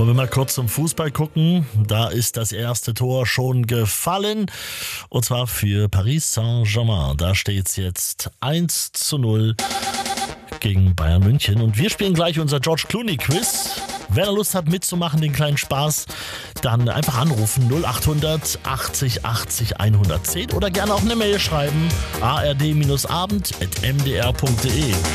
Wollen wir mal kurz zum Fußball gucken. Da ist das erste Tor schon gefallen. Und zwar für Paris Saint-Germain. Da steht es jetzt 1:0 gegen Bayern München. Und wir spielen gleich unser George Clooney Quiz. Wer Lust hat mitzumachen, den kleinen Spaß, dann einfach anrufen 0800 80 80 110 oder gerne auch eine Mail schreiben ard-abend@mdr.de.